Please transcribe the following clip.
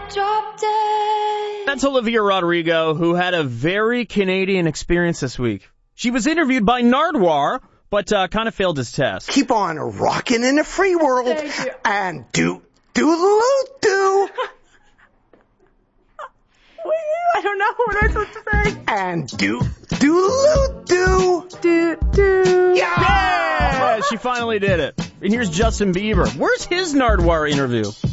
drop dead. That's Olivia Rodrigo, who had a very Canadian experience this week. She was interviewed by Nardwuar, but kind of failed his test. Keep on rocking in the free world. Thank you. And do do. I don't know what I'm supposed to say. And do. Yeah, she finally did it. And here's Justin Bieber. Where's his Nardwuar interview?